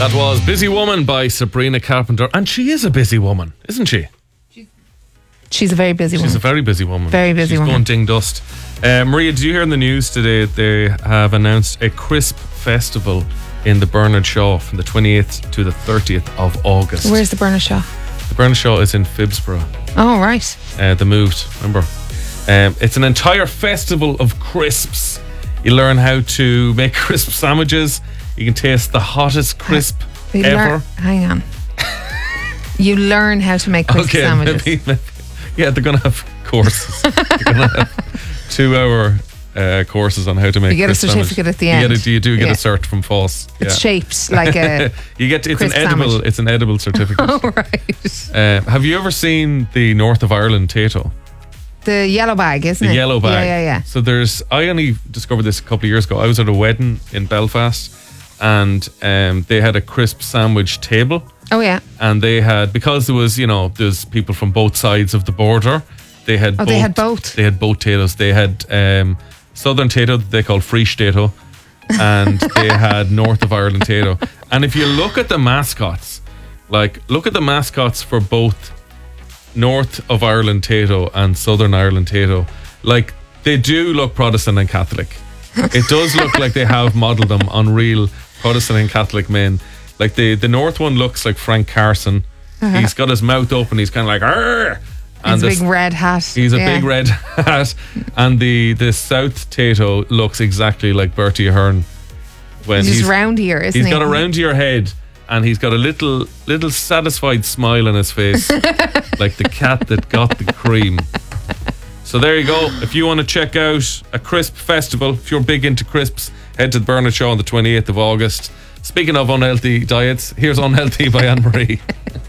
That was Busy Woman by Sabrina Carpenter. And she is a busy woman, isn't she? She's a very busy woman. She's a very busy woman. Very busy woman. She's going ding dust. Maria, did you hear in the news today they have announced a crisp festival in the Bernard Shaw from the 28th to the 30th of August? Where's the Bernard Shaw? The Bernard Shaw is in Phibsborough. Oh, right. They moved, remember? It's an entire festival of crisps. You learn how to make crisp sandwiches. You can taste the hottest crisp ever. Hang on. You learn how to make crisp sandwiches. Maybe. Yeah, they're going to have courses. They're going to have 2-hour courses on how to make. You get a certificate at the end. You do get a cert from FÁS. It's shaped like a. You get it's crisp an edible. sandwich. It's an edible certificate. Oh right. Have you ever seen the North of Ireland Tato? The yellow bag, isn't it? The yellow bag. Yeah. So I only discovered this a couple of years ago. I was at a wedding in Belfast, and they had a crisp sandwich table. Oh yeah. And they had, because there's people from both sides of the border. They had both. They had both. They had both Tatos. They had Southern Tato, they called Frisch Tato, and they had North of Ireland Tato. And if you look at the mascots, for both North of Ireland Tato and Southern Ireland Tato, like they do look Protestant and Catholic. It does look like they have modelled them on real Protestant and Catholic men. Like the North one looks like Frank Carson. He's got his mouth open. He's kind of like, arr! And he's a big red hat. He's a big red hat. And the South Tato looks exactly like Bertie Ahern. When he's roundier, isn't he? He's got a roundier head, and he's got a little satisfied smile on his face, like the cat that got the cream. So there you go. If you want to check out a crisp festival, if you're big into crisps, head to the Bernard Shaw on the 28th of August. Speaking of unhealthy diets, here's Unhealthy by Anne Marie.